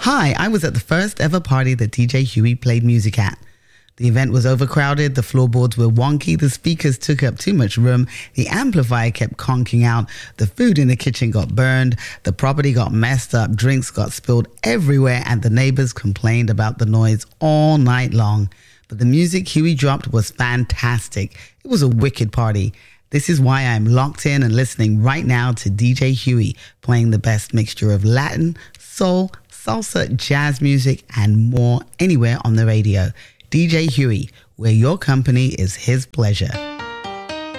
Hi, I was at the first ever party that DJ Huey played music at. The event was overcrowded, the floorboards were wonky, the speakers took up too much room, the amplifier kept conking out, the food in the kitchen got burned, the property got messed up, drinks got spilled everywhere, and the neighbors complained about the noise all night long. But the music Huey dropped was fantastic. It was a wicked party. This is why I'm locked in and listening right now to DJ Huey, playing the best mixture of Latin, soul, salsa, jazz music, and more anywhere on the radio. DJ Huey, where your company is his pleasure.